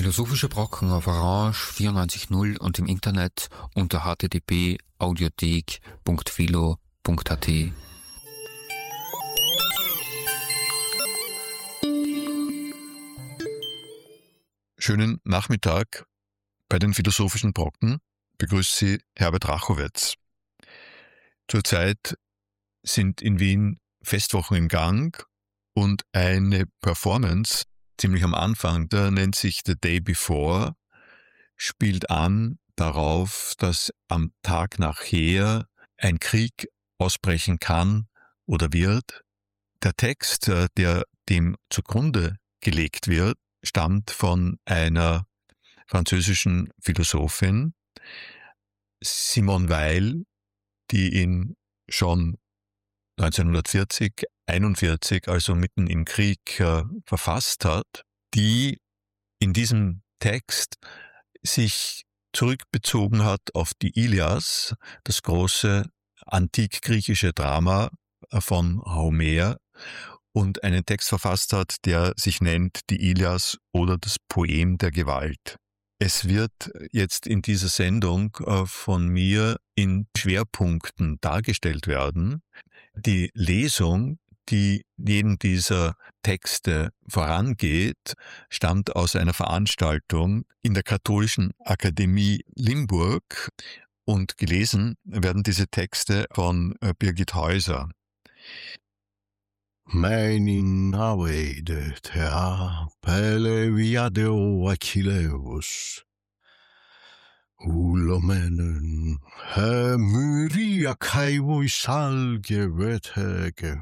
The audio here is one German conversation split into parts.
Philosophische Brocken auf Orange 94.0 und im Internet unter http://audiothek.philo.at. Schönen Nachmittag. Bei den Philosophischen Brocken begrüßt Sie Herbert Rachowitz. Zurzeit sind in Wien Festwochen im Gang und eine Performance ziemlich am Anfang, der nennt sich The Day Before, spielt an darauf, dass am Tag nachher ein Krieg ausbrechen kann oder wird. Der Text, der dem zugrunde gelegt wird, stammt von einer französischen Philosophin, Simone Weil, die ihn schon 1940, 41, also mitten im Krieg, verfasst hat, die in diesem Text sich zurückbezogen hat auf die Ilias, das große antik-griechische Drama von Homer, und einen Text verfasst hat, der sich nennt Die Ilias oder das Poem der Gewalt. Es wird jetzt in dieser Sendung von mir in Schwerpunkten dargestellt werden. Die Lesung, die jedem dieser Texte vorangeht, stammt aus einer Veranstaltung in der Katholischen Akademie Limburg und gelesen werden diese Texte von Birgit Häuser. Meinin avede thea pele viadeo Achilleus. Ulomenen he myria caevoi salge vetege.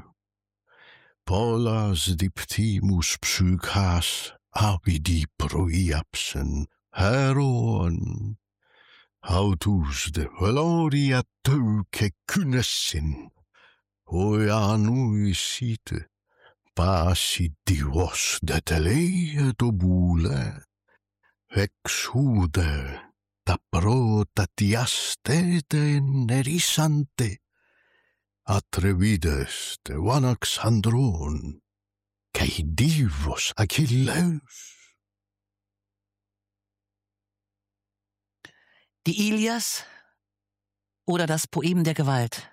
Polas diptimus psychas avidi proiapsen heroon. Autus de valoria teuce kynessin. Oia nuisite, pasi divos de teleie dobule, exude, ta protatiastete nerisante, atrevides de Vanaxandron, cae divos Achilleus. Die Ilias oder das Poem der Gewalt.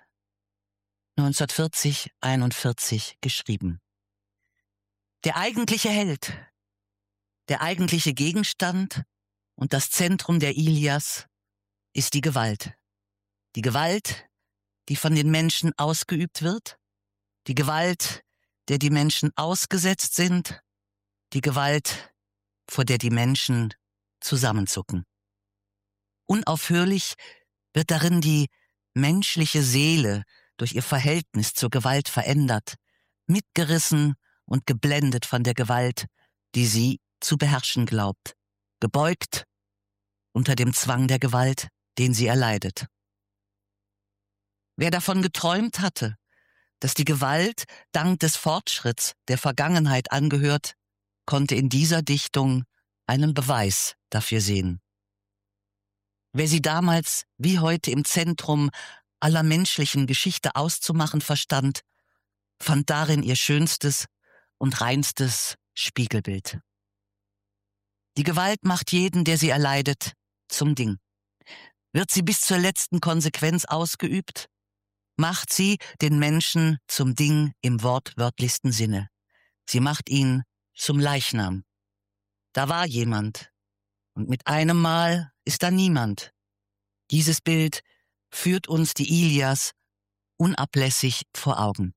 1940-41 geschrieben. Der eigentliche Held, der eigentliche Gegenstand und das Zentrum der Ilias ist die Gewalt. Die Gewalt, die von den Menschen ausgeübt wird, die Gewalt, der die Menschen ausgesetzt sind, die Gewalt, vor der die Menschen zusammenzucken. Unaufhörlich wird darin die menschliche Seele durch ihr Verhältnis zur Gewalt verändert, mitgerissen und geblendet von der Gewalt, die sie zu beherrschen glaubt, gebeugt unter dem Zwang der Gewalt, den sie erleidet. Wer davon geträumt hatte, dass die Gewalt dank des Fortschritts der Vergangenheit angehört, konnte in dieser Dichtung einen Beweis dafür sehen. Wer sie damals wie heute im Zentrum aller menschlichen Geschichte auszumachen verstand, fand darin ihr schönstes und reinstes Spiegelbild. Die Gewalt macht jeden, der sie erleidet, zum Ding. Wird sie bis zur letzten Konsequenz ausgeübt, macht sie den Menschen zum Ding im wortwörtlichsten Sinne. Sie macht ihn zum Leichnam. Da war jemand, und mit einem Mal ist da niemand. Dieses Bild führt uns die Ilias unablässig vor Augen.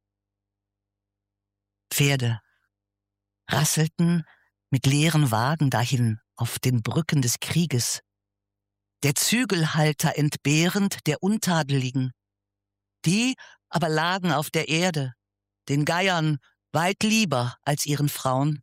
Pferde rasselten mit leeren Wagen dahin auf den Brücken des Krieges, der Zügelhalter entbehrend der Untadeligen. Die aber lagen auf der Erde, den Geiern weit lieber als ihren Frauen.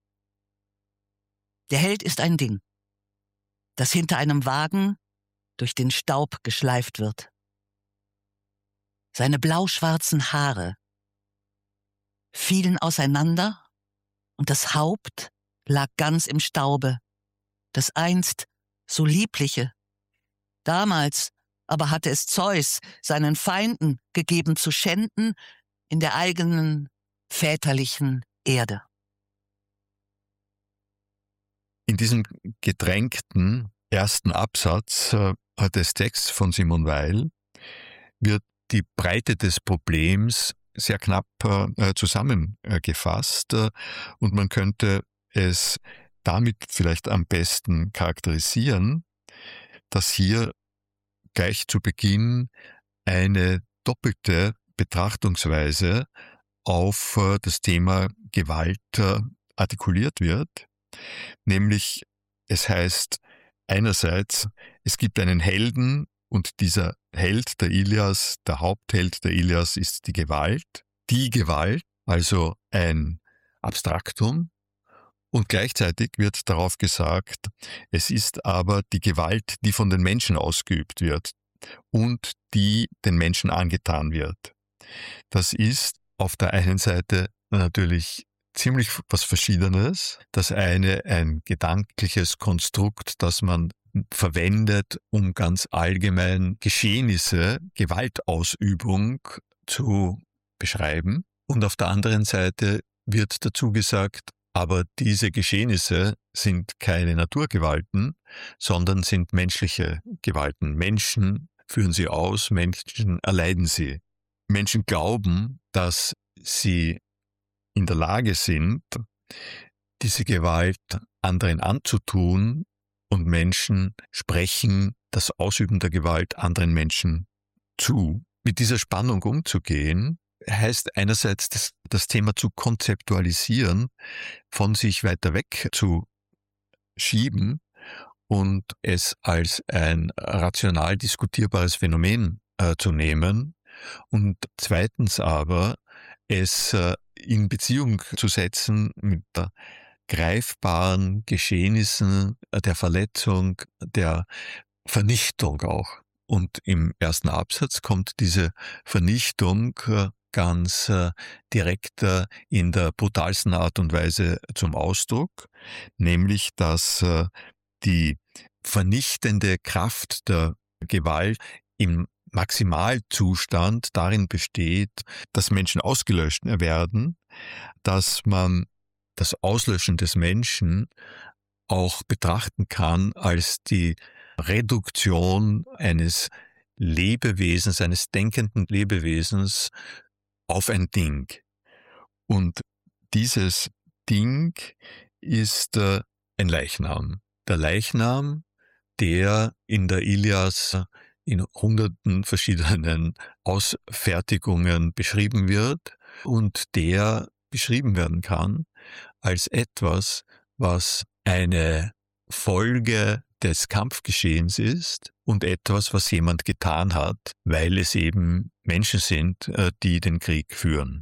Der Held ist ein Ding, das hinter einem Wagen durch den Staub geschleift wird. Seine blauschwarzen Haare fielen auseinander und das Haupt lag ganz im Staube, das einst so liebliche. Damals aber hatte es Zeus seinen Feinden gegeben zu schänden in der eigenen väterlichen Erde. In diesem gedrängten ersten Absatz des Texts von Simone Weil wird die Breite des Problems sehr knapp zusammengefasst und man könnte es damit vielleicht am besten charakterisieren, dass hier gleich zu Beginn eine doppelte Betrachtungsweise auf das Thema Gewalt artikuliert wird, nämlich es heißt einerseits, es gibt einen Helden und dieser Held, der Ilias, der Hauptheld der Ilias ist die Gewalt, also ein Abstraktum, und gleichzeitig wird darauf gesagt, es ist aber die Gewalt, die von den Menschen ausgeübt wird und die den Menschen angetan wird. Das ist auf der einen Seite natürlich ziemlich was Verschiedenes. Das eine ein gedankliches Konstrukt, das man verwendet, um ganz allgemein Geschehnisse, Gewaltausübung zu beschreiben. Und auf der anderen Seite wird dazu gesagt, aber diese Geschehnisse sind keine Naturgewalten, sondern sind menschliche Gewalten. Menschen führen sie aus, Menschen erleiden sie. Menschen glauben, dass sie in der Lage sind, diese Gewalt anderen anzutun, und Menschen sprechen das Ausüben der Gewalt anderen Menschen zu. Mit dieser Spannung umzugehen, heißt einerseits das Thema zu konzeptualisieren, von sich weiter weg zu schieben und es als ein rational diskutierbares Phänomen zu nehmen und zweitens aber es in Beziehung zu setzen mit der greifbaren Geschehnissen der Verletzung, der Vernichtung auch. Und im ersten Absatz kommt diese Vernichtung ganz direkt in der brutalsten Art und Weise zum Ausdruck, nämlich dass die vernichtende Kraft der Gewalt im Maximalzustand darin besteht, dass Menschen ausgelöscht werden, dass man das Auslöschen des Menschen auch betrachten kann als die Reduktion eines Lebewesens, eines denkenden Lebewesens auf ein Ding. Und dieses Ding ist ein Leichnam. Der Leichnam, der in der Ilias in hunderten verschiedenen Ausfertigungen beschrieben wird und der beschrieben werden kann als etwas, was eine Folge des Kampfgeschehens ist und etwas, was jemand getan hat, weil es eben Menschen sind, die den Krieg führen.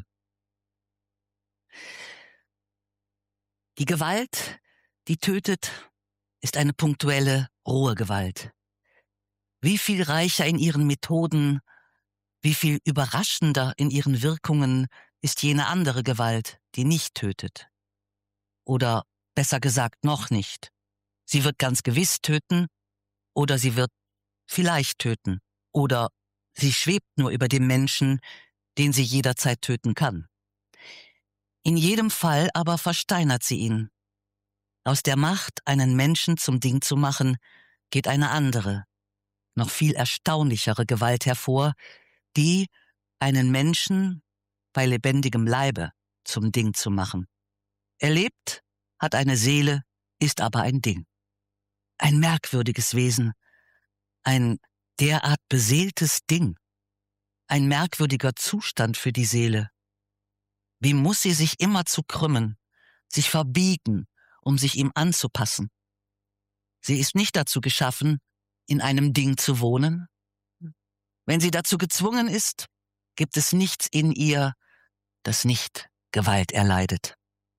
Die Gewalt, die tötet, ist eine punktuelle, rohe Gewalt. Wie viel reicher in ihren Methoden, wie viel überraschender in ihren Wirkungen ist jene andere Gewalt, die nicht tötet. Oder besser gesagt noch nicht. Sie wird ganz gewiss töten, oder sie wird vielleicht töten, oder sie schwebt nur über dem Menschen, den sie jederzeit töten kann. In jedem Fall aber versteinert sie ihn. Aus der Macht, einen Menschen zum Ding zu machen, geht eine andere, noch viel erstaunlichere Gewalt hervor, die, einen Menschen bei lebendigem Leibe zum Ding zu machen. Er lebt, hat eine Seele, ist aber ein Ding. Ein merkwürdiges Wesen, ein derart beseeltes Ding, ein merkwürdiger Zustand für die Seele. Wie muss sie sich immer zu krümmen, sich verbiegen, um sich ihm anzupassen? Sie ist nicht dazu geschaffen, in einem Ding zu wohnen. Wenn sie dazu gezwungen ist, gibt es nichts in ihr, das nicht Gewalt erleidet.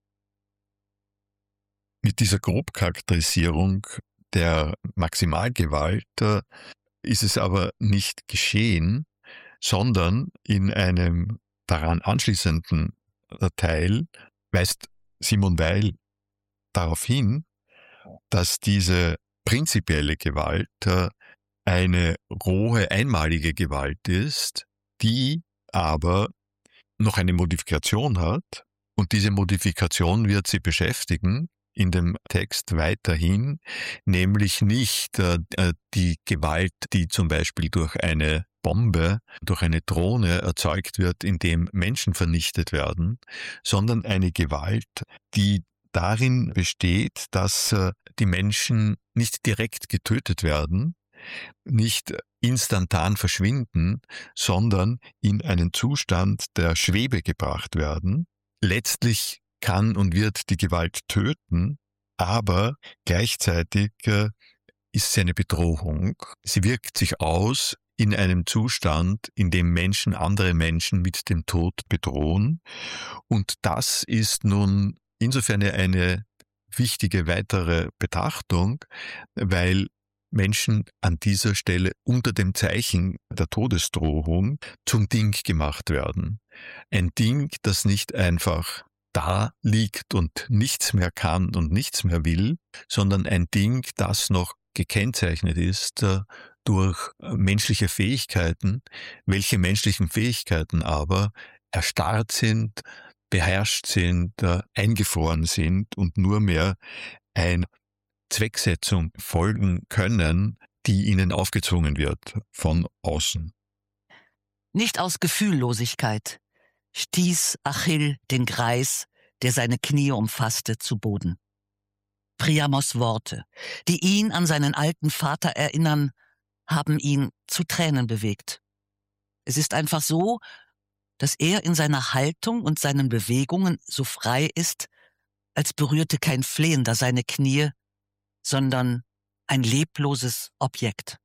Mit dieser Grobcharakterisierung der Maximalgewalt ist es aber nicht geschehen, sondern in einem daran anschließenden Teil weist Simone Weil darauf hin, dass diese prinzipielle Gewalt eine rohe, einmalige Gewalt ist, die aber noch eine Modifikation hat. Und diese Modifikation wird sie beschäftigen in dem Text weiterhin, nämlich nicht die Gewalt, die zum Beispiel durch eine Bombe, durch eine Drohne erzeugt wird, indem Menschen vernichtet werden, sondern eine Gewalt, die darin besteht, dass die Menschen nicht direkt getötet werden, nicht instantan verschwinden, sondern in einen Zustand der Schwebe gebracht werden. Letztlich kann und wird die Gewalt töten, aber gleichzeitig ist sie eine Bedrohung. Sie wirkt sich aus in einem Zustand, in dem Menschen andere Menschen mit dem Tod bedrohen. Und das ist nun insofern eine wichtige weitere Betrachtung, weil Menschen an dieser Stelle unter dem Zeichen der Todesdrohung zum Ding gemacht werden. Ein Ding, das nicht einfach da liegt und nichts mehr kann und nichts mehr will, sondern ein Ding, das noch gekennzeichnet ist durch menschliche Fähigkeiten, welche menschlichen Fähigkeiten aber erstarrt sind, beherrscht sind, eingefroren sind und nur mehr eine Zwecksetzung folgen können, die ihnen aufgezwungen wird von außen. Nicht aus Gefühllosigkeit stieß Achill den Greis, der seine Knie umfasste, zu Boden. Priamos Worte, die ihn an seinen alten Vater erinnern, haben ihn zu Tränen bewegt. Es ist einfach so, dass er in seiner Haltung und seinen Bewegungen so frei ist, als berührte kein Flehender seine Knie, sondern ein lebloses Objekt.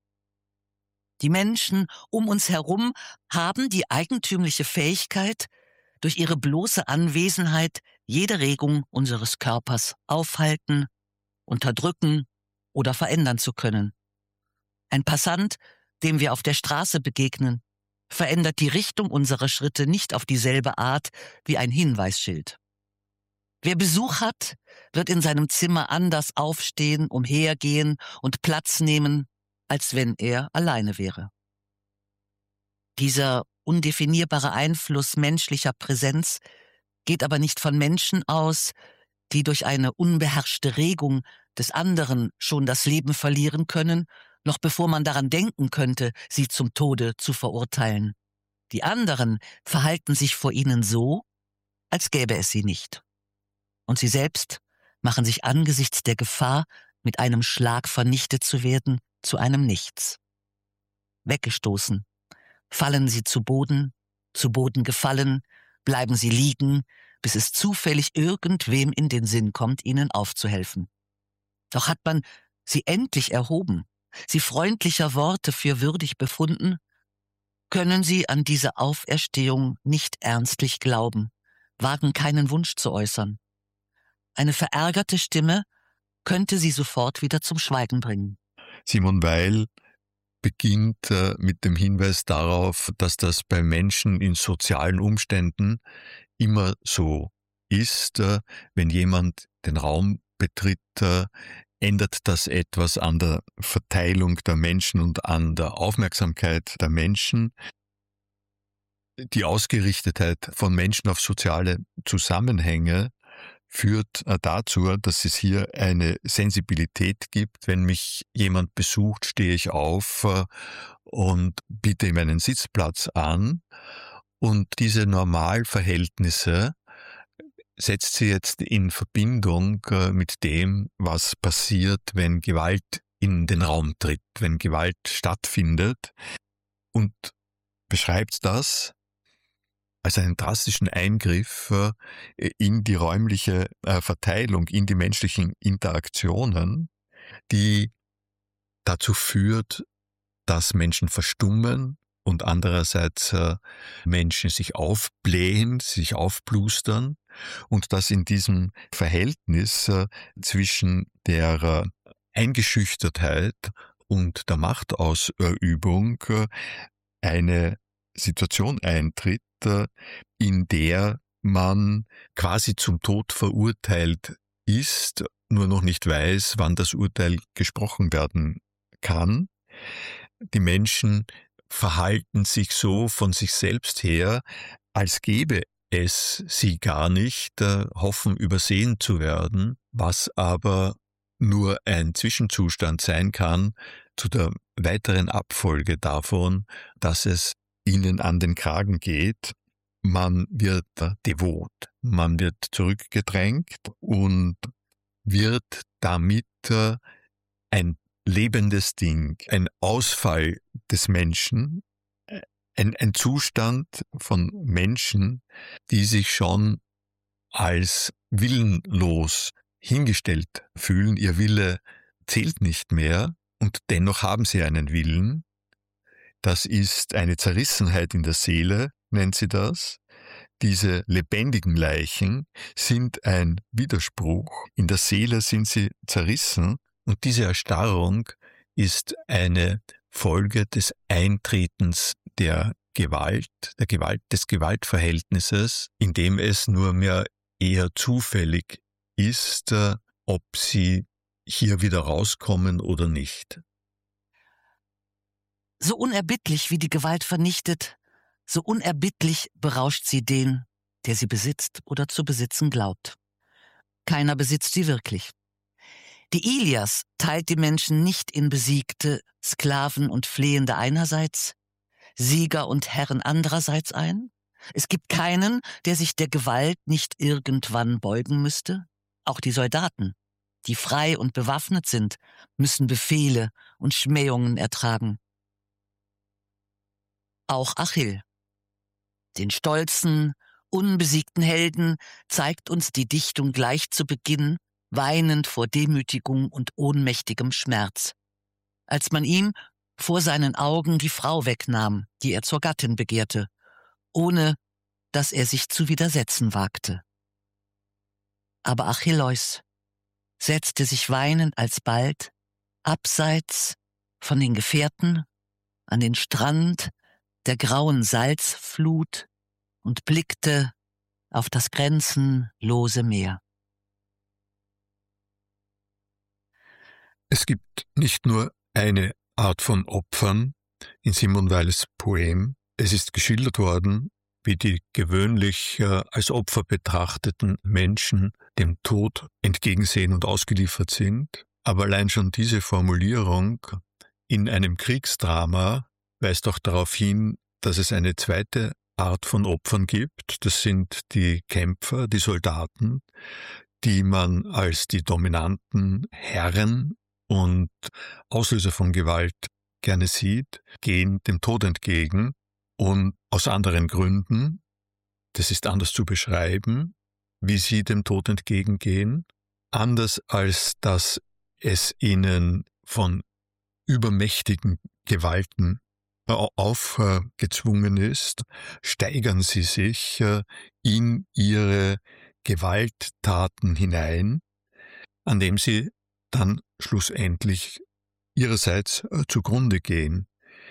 Die Menschen um uns herum haben die eigentümliche Fähigkeit, durch ihre bloße Anwesenheit jede Regung unseres Körpers aufhalten, unterdrücken oder verändern zu können. Ein Passant, dem wir auf der Straße begegnen, verändert die Richtung unserer Schritte nicht auf dieselbe Art wie ein Hinweisschild. Wer Besuch hat, wird in seinem Zimmer anders aufstehen, umhergehen und Platz nehmen, als wenn er alleine wäre. Dieser undefinierbare Einfluss menschlicher Präsenz geht aber nicht von Menschen aus, die durch eine unbeherrschte Regung des anderen schon das Leben verlieren können, noch bevor man daran denken könnte, sie zum Tode zu verurteilen. Die anderen verhalten sich vor ihnen so, als gäbe es sie nicht. Und sie selbst machen sich angesichts der Gefahr, mit einem Schlag vernichtet zu werden, zu einem Nichts. Weggestoßen, fallen sie zu Boden gefallen, bleiben sie liegen, bis es zufällig irgendwem in den Sinn kommt, ihnen aufzuhelfen. Doch hat man sie endlich erhoben, sie freundlicher Worte für würdig befunden, können sie an diese Auferstehung nicht ernstlich glauben, wagen keinen Wunsch zu äußern. Eine verärgerte Stimme könnte sie sofort wieder zum Schweigen bringen. Simone Weil beginnt mit dem Hinweis darauf, dass das bei Menschen in sozialen Umständen immer so ist. Wenn jemand den Raum betritt, ändert das etwas an der Verteilung der Menschen und an der Aufmerksamkeit der Menschen. Die Ausgerichtetheit von Menschen auf soziale Zusammenhänge führt dazu, dass es hier eine Sensibilität gibt. Wenn mich jemand besucht, stehe ich auf und biete ihm einen Sitzplatz an. Und diese Normalverhältnisse setzt sie jetzt in Verbindung mit dem, was passiert, wenn Gewalt in den Raum tritt, wenn Gewalt stattfindet, und beschreibt das als einen drastischen Eingriff in die räumliche Verteilung, in die menschlichen Interaktionen, die dazu führt, dass Menschen verstummen und andererseits Menschen sich aufblähen, sich aufplustern, und dass in diesem Verhältnis zwischen der Eingeschüchtertheit und der Machtausübung eine Situation eintritt, in der man quasi zum Tod verurteilt ist, nur noch nicht weiß, wann das Urteil gesprochen werden kann. Die Menschen verhalten sich so von sich selbst her, als gäbe es sie gar nicht, hoffen übersehen zu werden, was aber nur ein Zwischenzustand sein kann zu der weiteren Abfolge davon, dass es ihnen an den Kragen geht. Man wird devot, man wird zurückgedrängt und wird damit ein lebendes Ding, ein Ausfall des Menschen, ein Zustand von Menschen, die sich schon als willenlos hingestellt fühlen. Ihr Wille zählt nicht mehr und dennoch haben sie einen Willen. Das ist eine Zerrissenheit in der Seele, nennt sie das. Diese lebendigen Leichen sind ein Widerspruch. In der Seele sind sie zerrissen und diese Erstarrung ist eine Folge des Eintretens des Gewaltverhältnisses, in dem es nur mehr eher zufällig ist, ob sie hier wieder rauskommen oder nicht. So unerbittlich wie die Gewalt vernichtet, so unerbittlich berauscht sie den, der sie besitzt oder zu besitzen glaubt. Keiner besitzt sie wirklich. Die Ilias teilt die Menschen nicht in Besiegte, Sklaven und Flehende einerseits, Sieger und Herren andererseits ein. Es gibt keinen, der sich der Gewalt nicht irgendwann beugen müsste. Auch die Soldaten, die frei und bewaffnet sind, müssen Befehle und Schmähungen ertragen. Auch Achill, den stolzen, unbesiegten Helden, zeigt uns die Dichtung gleich zu Beginn, weinend vor Demütigung und ohnmächtigem Schmerz, als man ihm vor seinen Augen die Frau wegnahm, die er zur Gattin begehrte, ohne dass er sich zu widersetzen wagte. Aber Achilleus setzte sich weinend alsbald abseits von den Gefährten an den Strand der grauen Salzflut und blickte auf das grenzenlose Meer. Es gibt nicht nur eine Art von Opfern in Simone Weils Poem. Es ist geschildert worden, wie die gewöhnlich als Opfer betrachteten Menschen dem Tod entgegensehen und ausgeliefert sind. Aber allein schon diese Formulierung in einem Kriegsdrama weist auch darauf hin, dass es eine zweite Art von Opfern gibt. Das sind die Kämpfer, die Soldaten, die man als die dominanten Herren und Auslöser von Gewalt gerne sieht, gehen dem Tod entgegen und aus anderen Gründen, das ist anders zu beschreiben, wie sie dem Tod entgegengehen, anders als dass es ihnen von übermächtigen Gewalten aufgezwungen ist, steigern sie sich in ihre Gewalttaten hinein, an dem sie dann schlussendlich ihrerseits zugrunde gehen.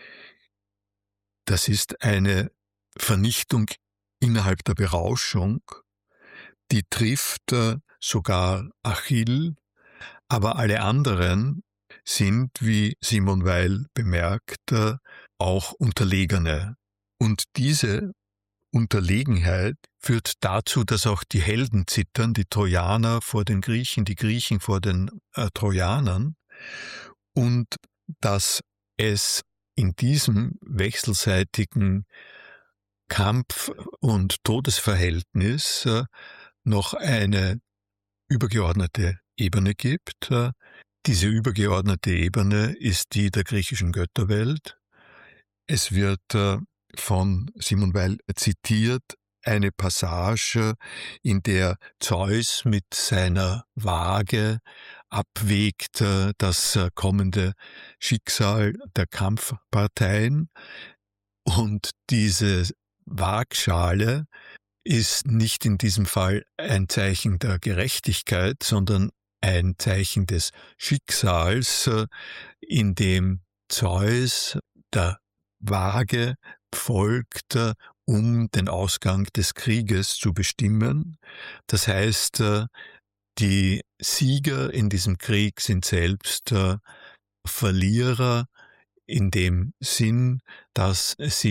Das ist eine Vernichtung innerhalb der Berauschung, die trifft sogar Achill, aber alle anderen sind, wie Simone Weil bemerkt, auch Unterlegene. Und diese Unterlegenheit führt dazu, dass auch die Helden zittern, die Trojaner vor den Griechen, die Griechen vor den Trojanern, und dass es in diesem wechselseitigen Kampf- und Todesverhältnis noch eine übergeordnete Ebene gibt. Diese übergeordnete Ebene ist die der griechischen Götterwelt. Es wird von Simone Weil zitiert eine Passage, in der Zeus mit seiner Waage abwägt das kommende Schicksal der Kampfparteien. Und diese Waagschale ist nicht in diesem Fall ein Zeichen der Gerechtigkeit, sondern ein Zeichen des Schicksals, in dem Zeus der Waage folgt, um den Ausgang des Krieges zu bestimmen. Das heißt, die Sieger in diesem Krieg sind selbst Verlierer in dem Sinn, dass sie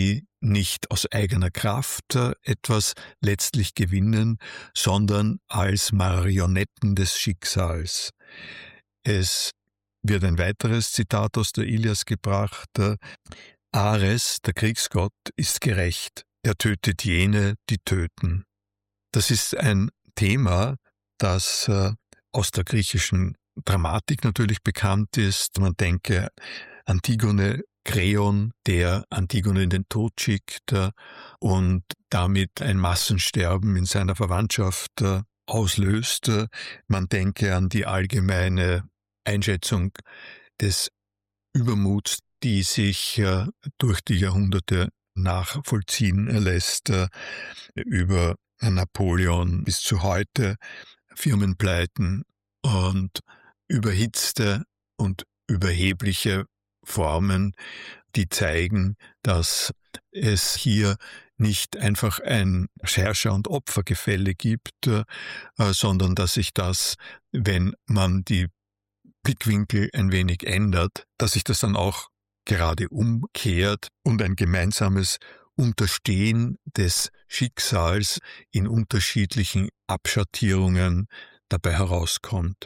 nicht aus eigener Kraft etwas letztlich gewinnen, sondern als Marionetten des Schicksals. Es wird ein weiteres Zitat aus der Ilias gebracht. Ares, der Kriegsgott, ist gerecht. Er tötet jene, die töten. Das ist ein Thema, das aus der griechischen Dramatik natürlich bekannt ist. Man denke Antigone, Kreon, der Antigone in den Tod schickt und damit ein Massensterben in seiner Verwandtschaft auslöst. Man denke an die allgemeine Einschätzung des Übermuts, die sich durch die Jahrhunderte nachvollziehen lässt, über Napoleon bis zu heute, Firmenpleiten und überhitzte und überhebliche Formen, die zeigen, dass es hier nicht einfach ein Herrscher- und Opfergefälle gibt, sondern dass sich das, wenn man die Blickwinkel ein wenig ändert, dass sich das dann auch gerade umkehrt und ein gemeinsames Unterstehen des Schicksals in unterschiedlichen Abschattierungen dabei herauskommt.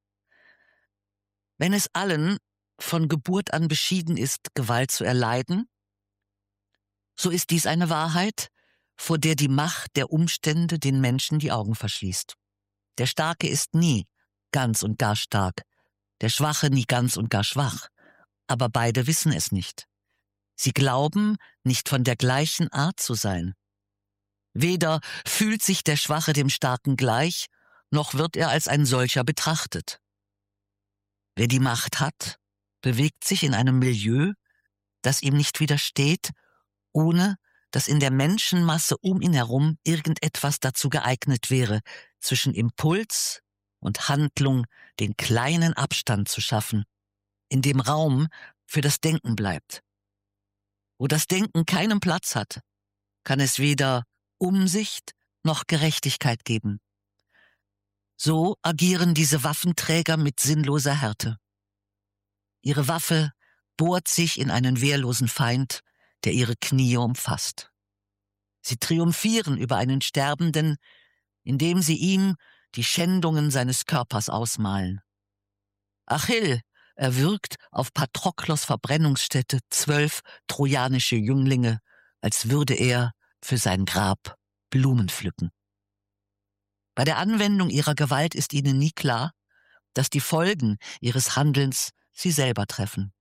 Wenn es allen von Geburt an beschieden ist, Gewalt zu erleiden, so ist dies eine Wahrheit, vor der die Macht der Umstände den Menschen die Augen verschließt. Der Starke ist nie ganz und gar stark, der Schwache nie ganz und gar schwach, aber beide wissen es nicht. Sie glauben, nicht von der gleichen Art zu sein. Weder fühlt sich der Schwache dem Starken gleich, noch wird er als ein solcher betrachtet. Wer die Macht hat, bewegt sich in einem Milieu, das ihm nicht widersteht, ohne dass in der Menschenmasse um ihn herum irgendetwas dazu geeignet wäre, zwischen Impuls und Handlung den kleinen Abstand zu schaffen, in dem Raum für das Denken bleibt. Wo das Denken keinen Platz hat, kann es weder Umsicht noch Gerechtigkeit geben. So agieren diese Waffenträger mit sinnloser Härte. Ihre Waffe bohrt sich in einen wehrlosen Feind, der ihre Knie umfasst. Sie triumphieren über einen Sterbenden, indem sie ihm die Schändungen seines Körpers ausmalen. Achill erwürgt auf Patroklos Verbrennungsstätte 12 trojanische Jünglinge, als würde er für sein Grab Blumen pflücken. Bei der Anwendung ihrer Gewalt ist ihnen nie klar, dass die Folgen ihres Handelns sie selber treffen.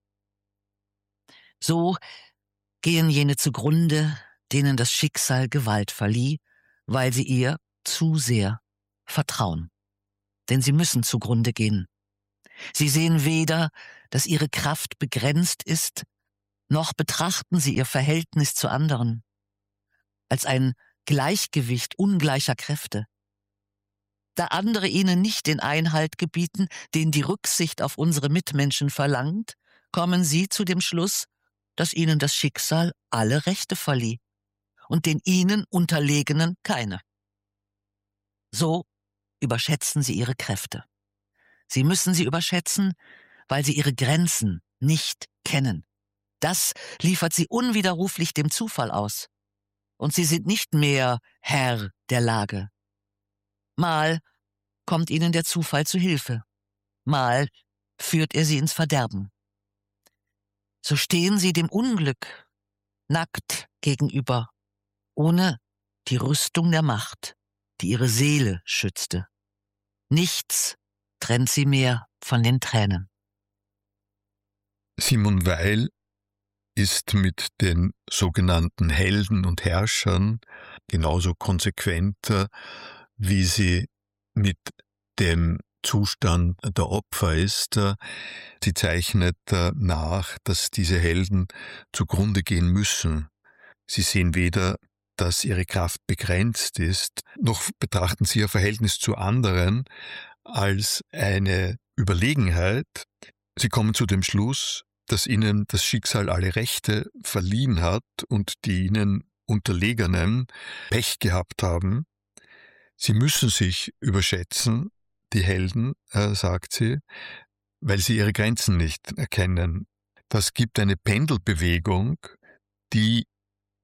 So gehen jene zugrunde, denen das Schicksal Gewalt verlieh, weil sie ihr zu sehr vertrauen. Denn sie müssen zugrunde gehen. Sie sehen weder, dass ihre Kraft begrenzt ist, noch betrachten sie ihr Verhältnis zu anderen als ein Gleichgewicht ungleicher Kräfte. Da andere ihnen nicht den Einhalt gebieten, den die Rücksicht auf unsere Mitmenschen verlangt, kommen sie zu dem Schluss, dass ihnen das Schicksal alle Rechte verlieh und den ihnen Unterlegenen keine. So überschätzen sie ihre Kräfte. Sie müssen sie überschätzen, weil sie ihre Grenzen nicht kennen. Das liefert sie unwiderruflich dem Zufall aus. Und sie sind nicht mehr Herr der Lage. Mal kommt ihnen der Zufall zu Hilfe, mal führt er sie ins Verderben. So stehen sie dem Unglück nackt gegenüber, ohne die Rüstung der Macht, die ihre Seele schützte. Nichts trennt sie mehr von den Tränen. Simone Weil ist mit den sogenannten Helden und Herrschern genauso konsequent, wie sie mit dem Zustand der Opfer ist. Sie zeichnet nach, dass diese Helden zugrunde gehen müssen. Sie sehen weder, dass ihre Kraft begrenzt ist, noch betrachten sie ihr Verhältnis zu anderen als eine Überlegenheit. Sie kommen zu dem Schluss, dass ihnen das Schicksal alle Rechte verliehen hat und die ihnen Unterlegenen Pech gehabt haben. Sie müssen sich überschätzen, die Helden, sagt sie, weil sie ihre Grenzen nicht erkennen. Das gibt eine Pendelbewegung, die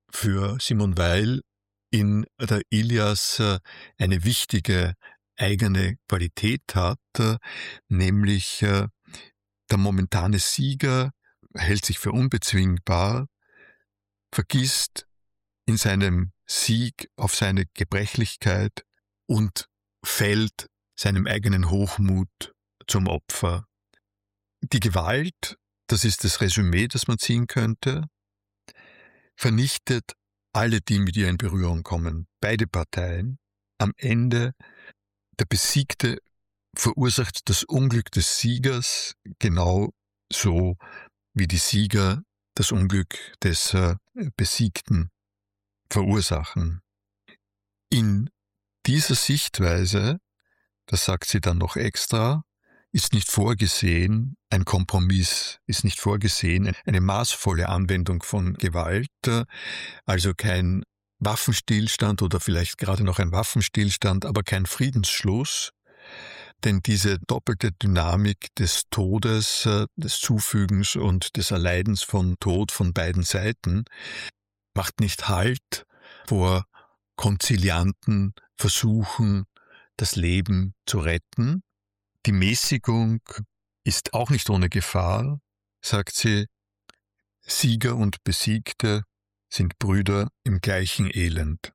für Simone Weil in der Ilias eine wichtige eigene Qualität hat, nämlich der momentane Sieger hält sich für unbezwingbar, vergisst in seinem Sieg auf seine Gebrechlichkeit und fällt seinem eigenen Hochmut zum Opfer. Die Gewalt, das ist das Resümee, das man ziehen könnte, vernichtet alle, die mit ihr in Berührung kommen, beide Parteien. Am Ende der Besiegte verursacht das Unglück des Siegers genau so, wie die Sieger das Unglück des Besiegten verursachen. In dieser Sichtweise, das sagt sie dann noch extra, ist nicht vorgesehen ein Kompromiss, ist nicht vorgesehen eine maßvolle Anwendung von Gewalt, also kein Waffenstillstand oder vielleicht gerade noch ein Waffenstillstand, aber kein Friedensschluss. Denn diese doppelte Dynamik des Todes, des Zufügens und des Erleidens von Tod von beiden Seiten macht nicht Halt vor konzilianten Versuchen, das Leben zu retten. Die Mäßigung ist auch nicht ohne Gefahr, sagt sie. Sieger und Besiegte sind Brüder im gleichen Elend.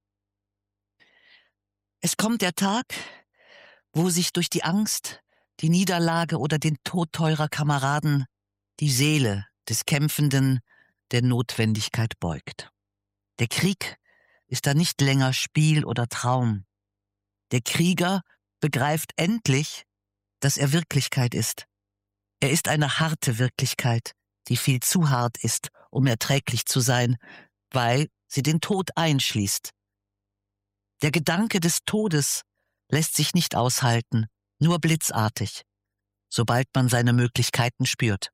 Es kommt der Tag, wo sich durch die Angst, die Niederlage oder den Tod teurer Kameraden die Seele des Kämpfenden der Notwendigkeit beugt. Der Krieg ist da nicht länger Spiel oder Traum. Der Krieger begreift endlich, dass er Wirklichkeit ist. Er ist eine harte Wirklichkeit, die viel zu hart ist, um erträglich zu sein, weil sie den Tod einschließt. Der Gedanke des Todes lässt sich nicht aushalten, nur blitzartig, sobald man seine Möglichkeiten spürt.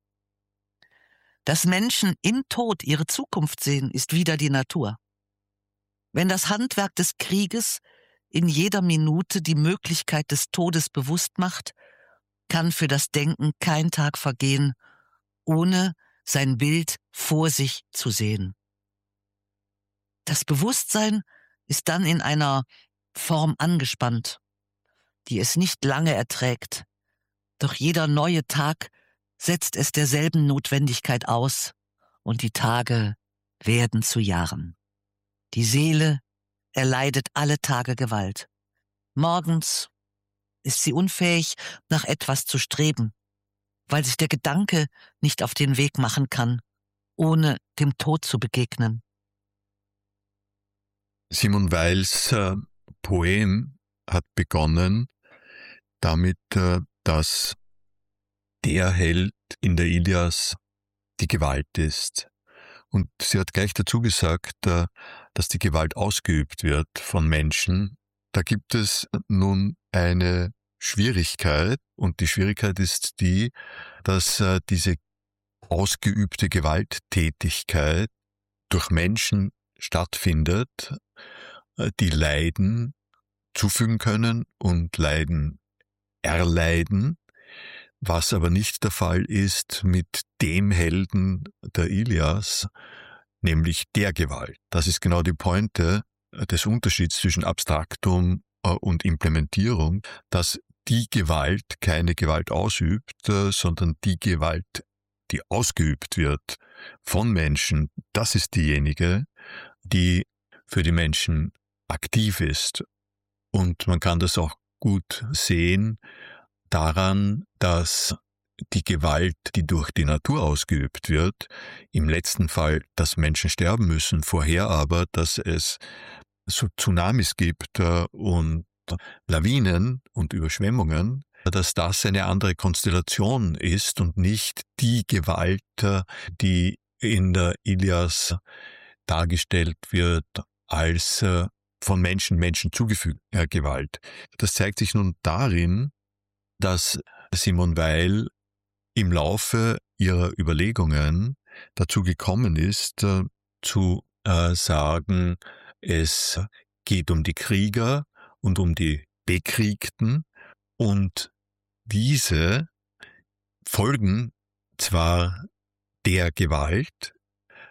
Dass Menschen im Tod ihre Zukunft sehen, ist wieder die Natur. Wenn das Handwerk des Krieges in jeder Minute die Möglichkeit des Todes bewusst macht, kann für das Denken kein Tag vergehen, ohne sein Bild vor sich zu sehen. Das Bewusstsein ist dann in einer Form angespannt, die es nicht lange erträgt. Doch jeder neue Tag setzt es derselben Notwendigkeit aus und die Tage werden zu Jahren. Die Seele erleidet alle Tage Gewalt. Morgens ist sie unfähig, nach etwas zu streben, weil sich der Gedanke nicht auf den Weg machen kann, ohne dem Tod zu begegnen. Simone Weils Poem hat begonnen damit, dass der Held in der Ilias die Gewalt ist. Und sie hat gleich dazu gesagt, dass die Gewalt ausgeübt wird von Menschen. Da gibt es nun eine Schwierigkeit, und die Schwierigkeit ist die, dass diese ausgeübte Gewalttätigkeit durch Menschen stattfindet, die Leiden zufügen können und Leiden erleiden, was aber nicht der Fall ist mit dem Helden der Ilias, nämlich der Gewalt. Das ist genau die Pointe des Unterschieds zwischen Abstraktum und Implementierung, dass die Gewalt keine Gewalt ausübt, sondern die Gewalt, die ausgeübt wird von Menschen, das ist diejenige, die für die Menschen aktiv ist. Und man kann das auch gut sehen daran, dass die Gewalt, die durch die Natur ausgeübt wird, im letzten Fall, dass Menschen sterben müssen, vorher aber, dass es so Tsunamis gibt und Lawinen und Überschwemmungen, dass das eine andere Konstellation ist und nicht die Gewalt, die in der Ilias dargestellt wird als von Menschen zugefügte Gewalt. Das zeigt sich nun darin, dass Simone Weil im Laufe ihrer Überlegungen dazu gekommen ist, zu sagen, es geht um die Krieger und um die Bekriegten, und diese folgen zwar der Gewalt,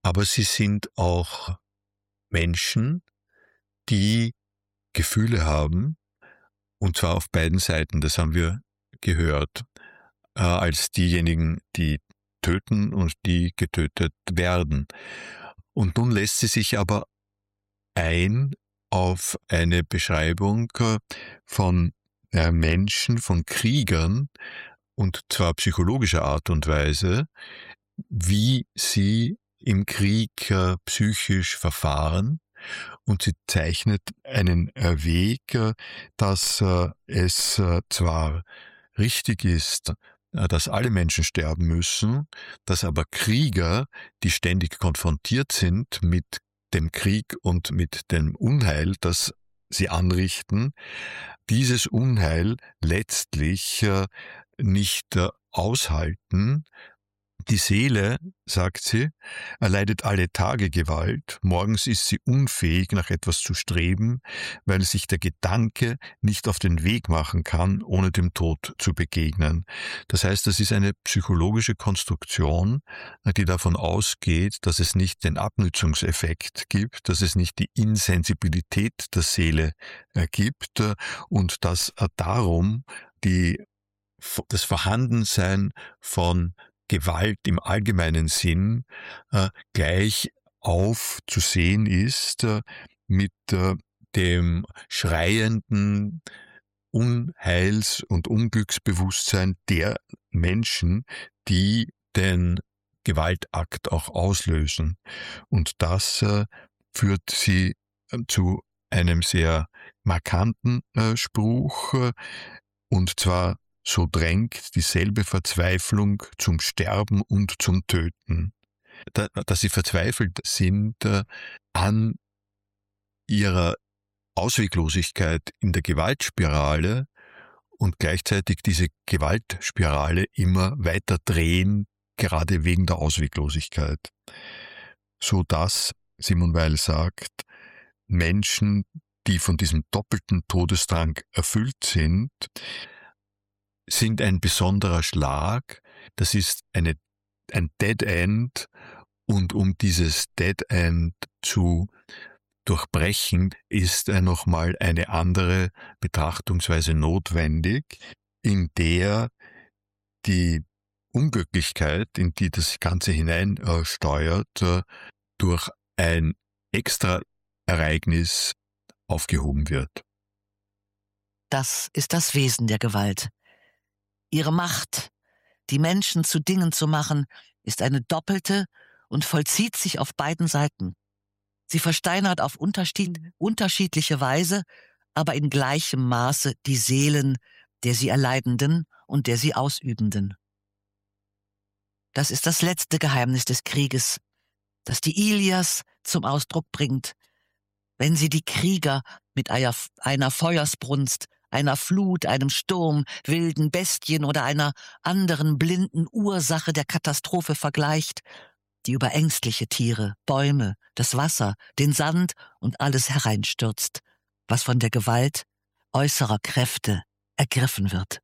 aber sie sind auch Menschen, die Gefühle haben, und zwar auf beiden Seiten, das haben wir gehört, als diejenigen, die töten und die getötet werden. Und nun lässt sie sich aber ein auf eine Beschreibung von Menschen, von Kriegern, und zwar psychologischer Art und Weise, wie sie im Krieg psychisch verfahren. Und sie zeichnet einen Weg, dass es zwar richtig ist, dass alle Menschen sterben müssen, dass aber Krieger, die ständig konfrontiert sind mit dem Krieg und mit dem Unheil, das sie anrichten, dieses Unheil letztlich nicht aushalten. Die Seele, sagt sie, erleidet alle Tage Gewalt, morgens ist sie unfähig, nach etwas zu streben, weil sich der Gedanke nicht auf den Weg machen kann, ohne dem Tod zu begegnen. Das heißt, das ist eine psychologische Konstruktion, die davon ausgeht, dass es nicht den Abnützungseffekt gibt, dass es nicht die Insensibilität der Seele gibt und dass darum das Vorhandensein von Gewalt im allgemeinen Sinn gleich aufzusehen ist mit dem schreienden Unheils- und Unglücksbewusstsein der Menschen, die den Gewaltakt auch auslösen. Und das führt sie zu einem sehr markanten Spruch, und zwar: So drängt dieselbe Verzweiflung zum Sterben und zum Töten. Dass sie verzweifelt sind an ihrer Ausweglosigkeit in der Gewaltspirale und gleichzeitig diese Gewaltspirale immer weiter drehen, gerade wegen der Ausweglosigkeit. So dass, Simone Weil sagt, Menschen, die von diesem doppelten Todesdrang erfüllt sind ein besonderer Schlag. Das ist ein Dead End, und um dieses Dead End zu durchbrechen, ist nochmal eine andere Betrachtungsweise notwendig, in der die Unglücklichkeit, in die das Ganze hineinsteuert, durch ein extra Ereignis aufgehoben wird. Das ist das Wesen der Gewalt. Ihre Macht, die Menschen zu Dingen zu machen, ist eine doppelte und vollzieht sich auf beiden Seiten. Sie versteinert auf unterschiedliche Weise, aber in gleichem Maße die Seelen der sie Erleidenden und der sie Ausübenden. Das ist das letzte Geheimnis des Krieges, das die Ilias zum Ausdruck bringt, wenn sie die Krieger mit einer Feuersbrunst, einer Flut, einem Sturm, wilden Bestien oder einer anderen blinden Ursache der Katastrophe vergleicht, die über ängstliche Tiere, Bäume, das Wasser, den Sand und alles hereinstürzt, was von der Gewalt äußerer Kräfte ergriffen wird.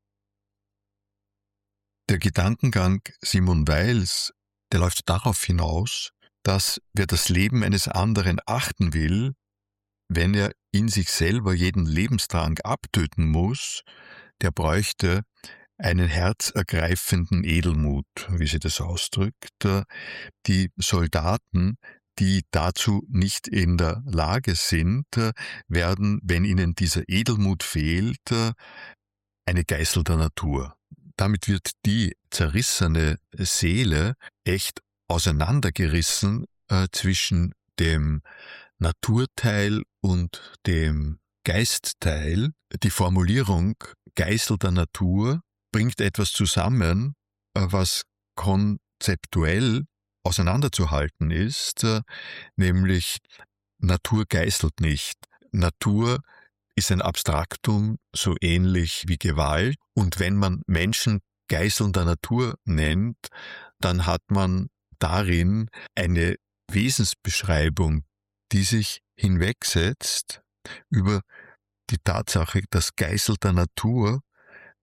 Der Gedankengang Simone Weils, der läuft darauf hinaus, dass wer das Leben eines anderen achten will, wenn er in sich selber jeden Lebensdrang abtöten muss, der bräuchte einen herzergreifenden Edelmut, wie sie das ausdrückt. Die Soldaten, die dazu nicht in der Lage sind, werden, wenn ihnen dieser Edelmut fehlt, eine Geißel der Natur. Damit wird die zerrissene Seele echt auseinandergerissen zwischen dem Naturteil und dem Geistteil. Die Formulierung Geißel der Natur bringt etwas zusammen, was konzeptuell auseinanderzuhalten ist, nämlich Natur geißelt nicht. Natur ist ein Abstraktum, so ähnlich wie Gewalt. Und wenn man Menschen Geißeln der Natur nennt, dann hat man darin eine Wesensbeschreibung, die sich hinwegsetzt über die Tatsache, dass Geißel der Natur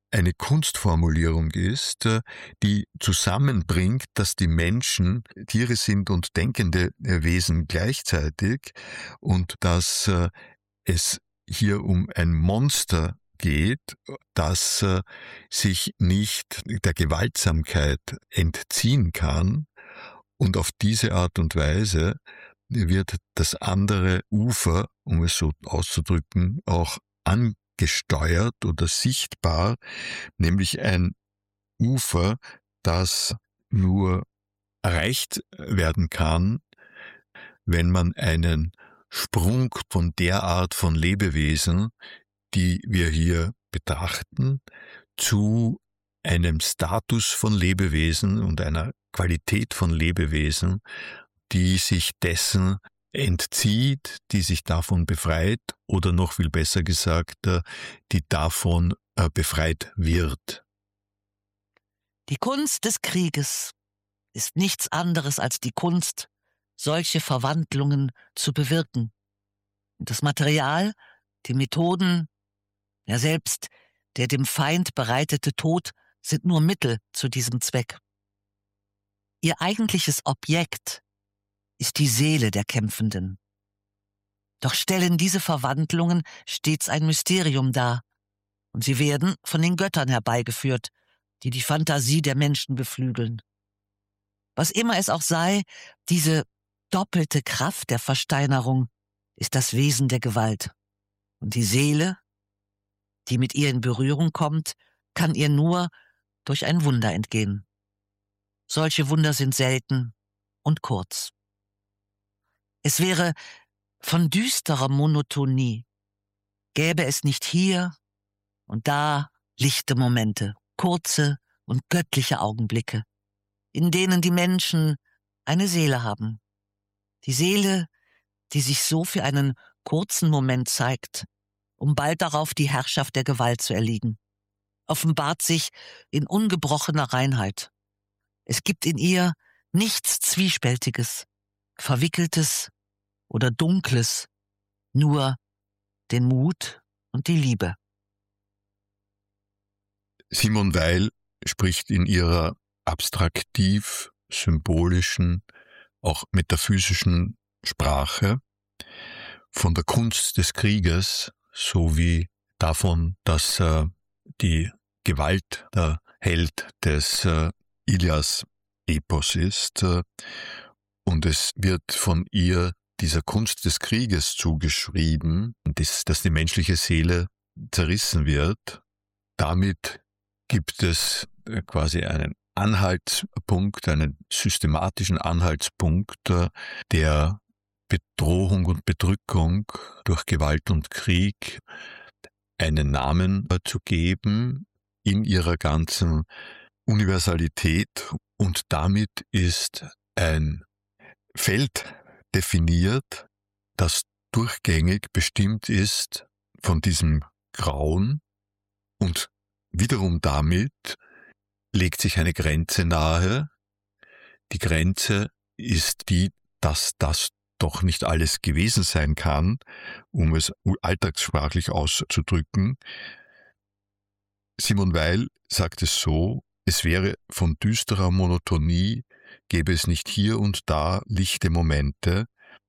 eine Kunstformulierung ist, die zusammenbringt, dass die Menschen Tiere sind und denkende Wesen gleichzeitig und dass es hier um ein Monster geht, das sich nicht der Gewaltsamkeit entziehen kann, und auf diese Art und Weise wird das andere Ufer, um es so auszudrücken, auch angesteuert oder sichtbar, nämlich ein Ufer, das nur erreicht werden kann, wenn man einen Sprung von der Art von Lebewesen, die wir hier betrachten, zu einem Status von Lebewesen und einer Qualität von Lebewesen, die sich dessen entzieht, die sich davon befreit oder noch viel besser gesagt, die davon befreit wird. Die Kunst des Krieges ist nichts anderes als die Kunst, solche Verwandlungen zu bewirken. Und das Material, die Methoden, ja selbst der dem Feind bereitete Tod sind nur Mittel zu diesem Zweck. Ihr eigentliches Objekt ist die Seele der Kämpfenden. Doch stellen diese Verwandlungen stets ein Mysterium dar, und sie werden von den Göttern herbeigeführt, die die Fantasie der Menschen beflügeln. Was immer es auch sei, diese doppelte Kraft der Versteinerung ist das Wesen der Gewalt. Und die Seele, die mit ihr in Berührung kommt, kann ihr nur durch ein Wunder entgehen. Solche Wunder sind selten und kurz. Es wäre von düsterer Monotonie, gäbe es nicht hier und da lichte Momente, kurze und göttliche Augenblicke, in denen die Menschen eine Seele haben. Die Seele, die sich so für einen kurzen Moment zeigt, um bald darauf die Herrschaft der Gewalt zu erliegen, offenbart sich in ungebrochener Reinheit. Es gibt in ihr nichts Zwiespältiges, Verwickeltes oder Dunkles, nur den Mut und die Liebe. Simone Weil spricht in ihrer abstraktiv, symbolischen, auch metaphysischen Sprache von der Kunst des Krieges sowie davon, dass die Gewalt der Held des Ilias-Epos ist. Und es wird von ihr dieser Kunst des Krieges zugeschrieben, dass die menschliche Seele zerrissen wird. Damit gibt es quasi einen Anhaltspunkt, einen systematischen Anhaltspunkt der Bedrohung und Bedrückung durch Gewalt und Krieg einen Namen zu geben in ihrer ganzen Universalität, und damit ist ein Feld definiert, das durchgängig bestimmt ist von diesem Grauen, und wiederum damit legt sich eine Grenze nahe. Die Grenze ist die, dass das doch nicht alles gewesen sein kann, um es alltagssprachlich auszudrücken. Simone Weil sagt es so: Es wäre von düsterer Monotonie, gäbe es nicht hier und da lichte Momente,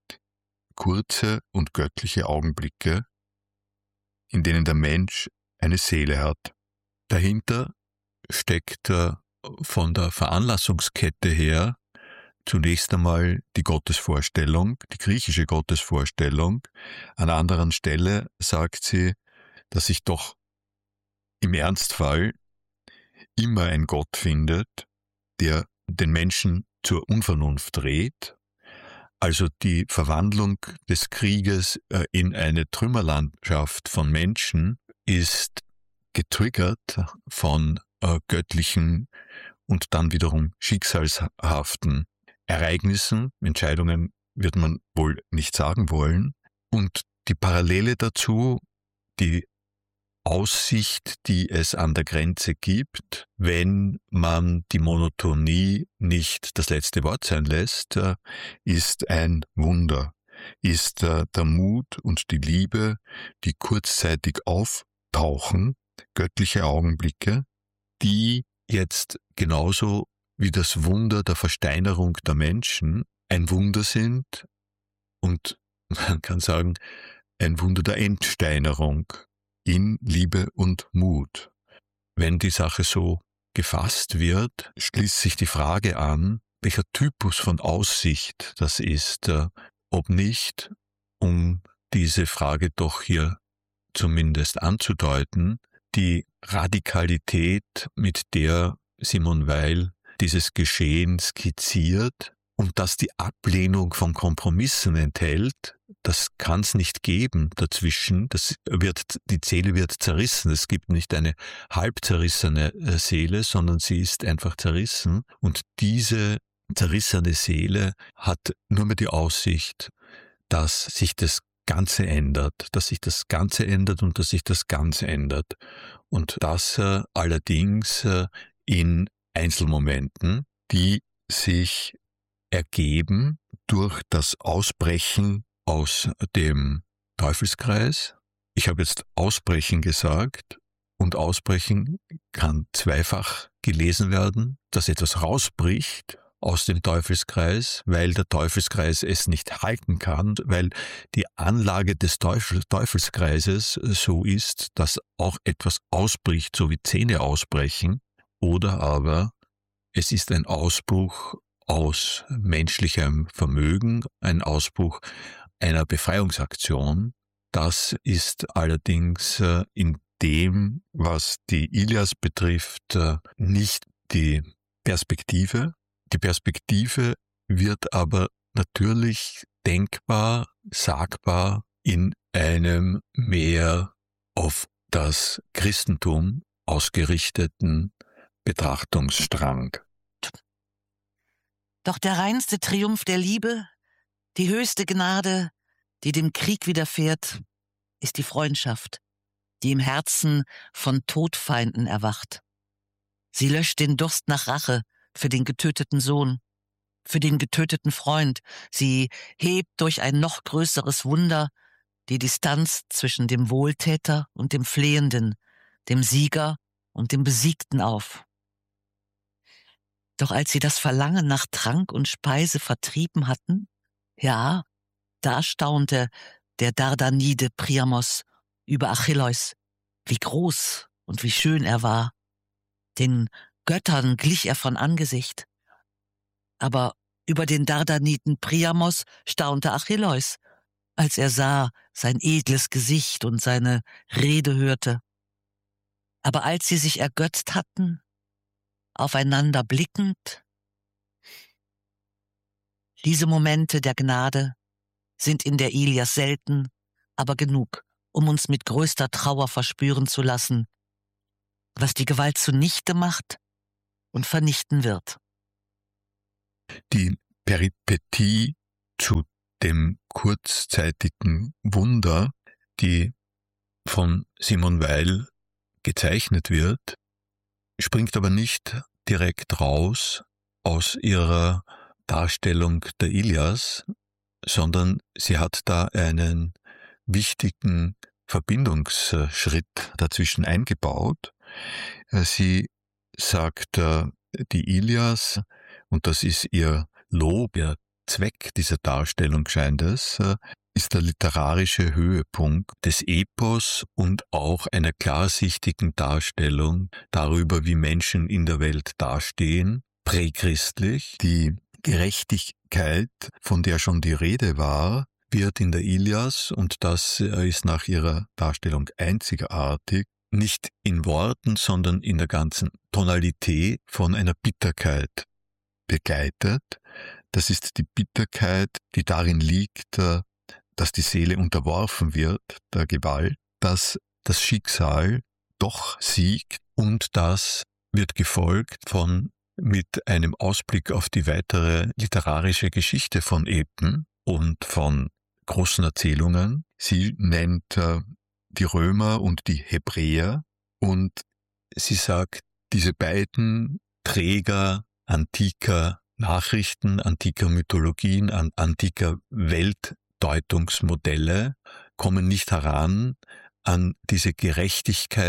kurze und göttliche Augenblicke, in denen der Mensch eine Seele hat. Dahinter steckt von der Veranlassungskette her zunächst einmal die Gottesvorstellung, die griechische Gottesvorstellung. An einer anderen Stelle sagt sie, dass sich doch im Ernstfall immer ein Gott findet, der den Menschen zur Unvernunft dreht. Also die Verwandlung des Krieges in eine Trümmerlandschaft von Menschen ist getriggert von göttlichen und dann wiederum schicksalshaften Ereignissen. Entscheidungen wird man wohl nicht sagen wollen. Und die Parallele dazu, die Aussicht, die es an der Grenze gibt, wenn man die Monotonie nicht das letzte Wort sein lässt, ist ein Wunder, ist der Mut und die Liebe, die kurzzeitig auftauchen, göttliche Augenblicke, die jetzt genauso wie das Wunder der Versteinerung der Menschen ein Wunder sind und man kann sagen, ein Wunder der Entsteinerung in Liebe und Mut. Wenn die Sache so gefasst wird, schließt sich die Frage an, welcher Typus von Aussicht das ist, ob nicht, um diese Frage doch hier zumindest anzudeuten, die Radikalität, mit der Simone Weil dieses Geschehen skizziert und dass die Ablehnung von Kompromissen enthält, das kann es nicht geben dazwischen. Die Seele wird zerrissen. Es gibt nicht eine halb zerrissene Seele, sondern sie ist einfach zerrissen. Und diese zerrissene Seele hat nur mehr die Aussicht, dass sich das Ganze ändert, dass sich das Ganze ändert und dass sich das Ganze ändert. Und das allerdings in Einzelmomenten, die sich ergeben durch das Ausbrechen aus dem Teufelskreis. Ich habe jetzt Ausbrechen gesagt und Ausbrechen kann zweifach gelesen werden, dass etwas rausbricht aus dem Teufelskreis, weil der Teufelskreis es nicht halten kann, weil die Anlage des Teufelskreises so ist, dass auch etwas ausbricht, so wie Zähne ausbrechen, oder aber es ist ein Ausbruch aus menschlichem Vermögen, ein Ausbruch einer Befreiungsaktion. Das ist allerdings in dem, was die Ilias betrifft, nicht die Perspektive. Die Perspektive wird aber natürlich denkbar, sagbar in einem mehr auf das Christentum ausgerichteten Betrachtungsstrang. Doch der reinste Triumph der Liebe, die höchste Gnade, die dem Krieg widerfährt, ist die Freundschaft, die im Herzen von Todfeinden erwacht. Sie löscht den Durst nach Rache für den getöteten Sohn, für den getöteten Freund. Sie hebt durch ein noch größeres Wunder die Distanz zwischen dem Wohltäter und dem Flehenden, dem Sieger und dem Besiegten auf. Doch als sie das Verlangen nach Trank und Speise vertrieben hatten, ja, da staunte der Dardanide Priamos über Achilleus, wie groß und wie schön er war. Den Göttern glich er von Angesicht. Aber über den Dardaniden Priamos staunte Achilleus, als er sah sein edles Gesicht und seine Rede hörte. Aber als sie sich ergötzt hatten, aufeinander blickend, diese Momente der Gnade sind in der Ilias selten, aber genug, um uns mit größter Trauer verspüren zu lassen, was die Gewalt zunichte macht und vernichten wird. Die Peripetie zu dem kurzzeitigen Wunder, die von Simone Weil gezeichnet wird, springt aber nicht direkt raus aus ihrer Darstellung der Ilias, sondern sie hat da einen wichtigen Verbindungsschritt dazwischen eingebaut. Sie sagt, die Ilias, und das ist ihr Lob, ihr Zweck dieser Darstellung scheint es, ist der literarische Höhepunkt des Epos und auch einer klarsichtigen Darstellung darüber, wie Menschen in der Welt dastehen, prächristlich. Die Gerechtigkeit, von der schon die Rede war, wird in der Ilias, und das ist nach ihrer Darstellung einzigartig, nicht in Worten, sondern in der ganzen Tonalität von einer Bitterkeit begleitet. Das ist die Bitterkeit, die darin liegt, dass die Seele unterworfen wird der Gewalt, dass das Schicksal doch siegt, und das wird gefolgt von mit einem Ausblick auf die weitere literarische Geschichte von Epen und von großen Erzählungen. Sie nennt die Römer und die Hebräer, und sie sagt, diese beiden Träger antiker Nachrichten, antiker Mythologien, antiker Weltdeutungsmodelle kommen nicht heran an diese Gerechtigkeit,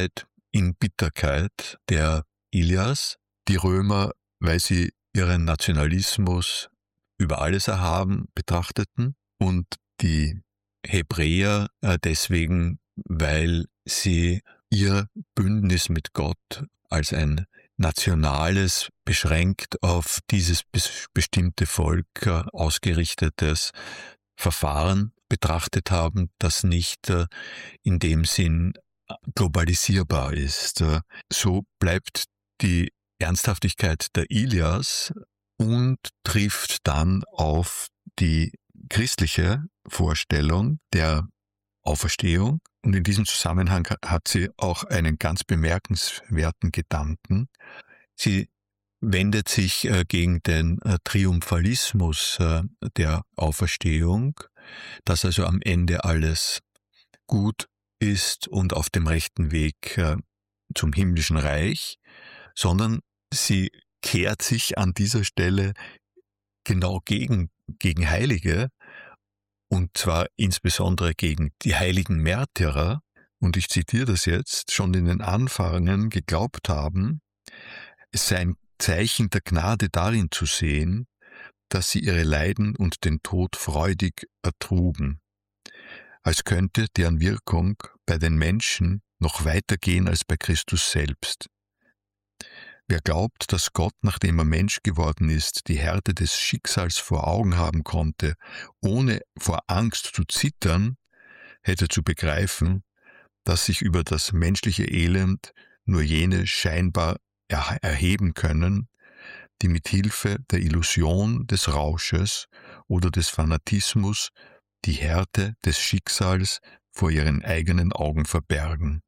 in Bitterkeit der Ilias, die Römer, weil sie ihren Nationalismus über alles erhaben betrachteten und die Hebräer deswegen, weil sie ihr Bündnis mit Gott als ein nationales, beschränkt auf dieses bestimmte Volk ausgerichtetes Verfahren betrachtet haben, das nicht in dem Sinn globalisierbar ist. So bleibt die Ernsthaftigkeit der Ilias und trifft dann auf die christliche Vorstellung der Auferstehung. Und in diesem Zusammenhang hat sie auch einen ganz bemerkenswerten Gedanken. Sie wendet sich gegen den Triumphalismus der Auferstehung, dass also am Ende alles gut ist und auf dem rechten Weg zum himmlischen Reich, sondern sie kehrt sich an dieser Stelle genau gegen Heilige, und zwar insbesondere gegen die heiligen Märtyrer, und ich zitiere das jetzt, schon in den Anfängen geglaubt haben, es sei ein Zeichen der Gnade darin zu sehen, dass sie ihre Leiden und den Tod freudig ertrugen, als könnte deren Wirkung bei den Menschen noch weiter gehen als bei Christus selbst. Wer glaubt, dass Gott, nachdem er Mensch geworden ist, die Härte des Schicksals vor Augen haben konnte, ohne vor Angst zu zittern, hätte zu begreifen, dass sich über das menschliche Elend nur jene scheinbar erheben können, die mit Hilfe der Illusion des Rausches oder des Fanatismus die Härte des Schicksals vor ihren eigenen Augen verbergen.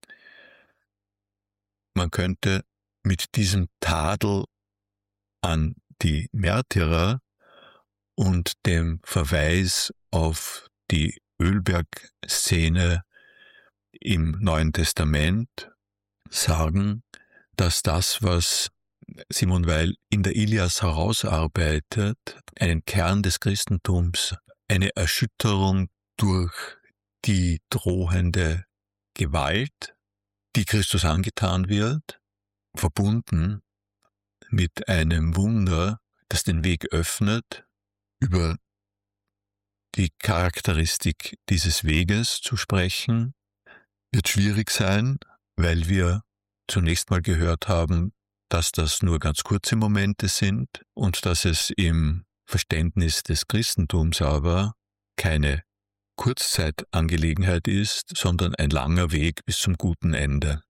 Man könnte mit diesem Tadel an die Märtyrer und dem Verweis auf die Ölberg-Szene im Neuen Testament sagen, dass das, was Simone Weil in der Ilias herausarbeitet, einen Kern des Christentums, eine Erschütterung durch die drohende Gewalt, die Christus angetan wird, verbunden mit einem Wunder, das den Weg öffnet, über die Charakteristik dieses Weges zu sprechen, wird schwierig sein, weil wir zunächst mal gehört haben, dass das nur ganz kurze Momente sind und dass es im Verständnis des Christentums aber keine Kurzzeitangelegenheit ist, sondern ein langer Weg bis zum guten Ende.